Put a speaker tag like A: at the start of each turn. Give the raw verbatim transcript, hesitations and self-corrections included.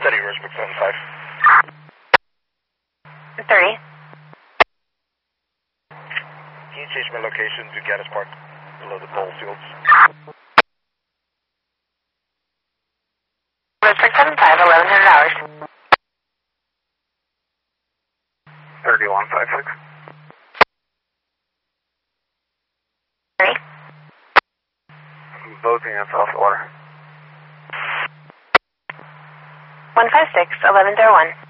A: Steady, Roseburg seven five.
B: thirty.
A: Can you change my location to Gaddis Park, below the bowl fields?
B: Roseburg seven five, eleven hundred hours.
A: thirty-one five six.
B: thirty.
A: Both units off the water.
B: one five six, eleven zero one.